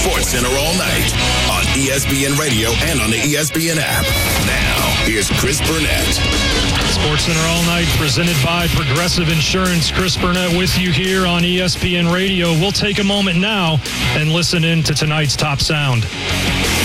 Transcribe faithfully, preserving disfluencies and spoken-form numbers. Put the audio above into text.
Sports Center all night on E S P N Radio and on the E S P N app. Now, here's Chris Burnett. Sports Center all night, presented by Progressive Insurance. Chris Burnett with you here on E S P N Radio. We'll take a moment now and listen in to tonight's Top Sound.